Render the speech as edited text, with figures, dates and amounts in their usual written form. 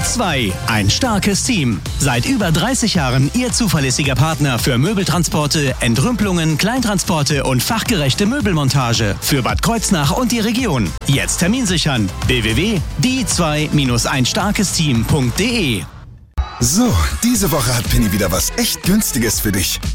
Die2, ein starkes Team. Seit über 30 Jahren Ihr zuverlässiger Partner für Möbeltransporte, Entrümpelungen, Kleintransporte und fachgerechte Möbelmontage für Bad Kreuznach und die Region. Jetzt Termin sichern. www.die2-einstarkesteam.de. So, diese Woche hat Penny wieder was echt Günstiges für dich.